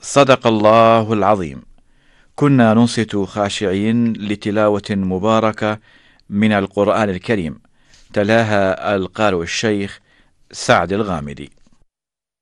صدق الله العظيم. كنا ننصت خاشعين لتلاوة مباركة من القرآن الكريم، تلاها القارئ الشيخ سعد الغامدي.